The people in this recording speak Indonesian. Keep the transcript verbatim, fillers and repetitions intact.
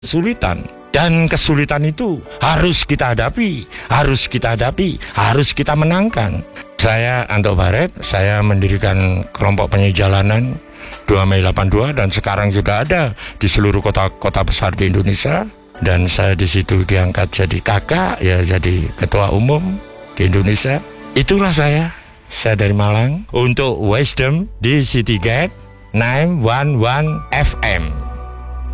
kesulitan. Dan kesulitan itu harus kita hadapi, harus kita hadapi, harus kita menangkan. Saya Anto Baret, saya mendirikan kelompok penyanyi jalanan dua Mei delapan puluh dua dan sekarang sudah ada di seluruh kota-kota besar di Indonesia. Dan saya di situ diangkat jadi kakak, ya jadi ketua umum di Indonesia. Itulah saya, saya dari Malang untuk Wisdom di City Gate sembilan satu satu F M.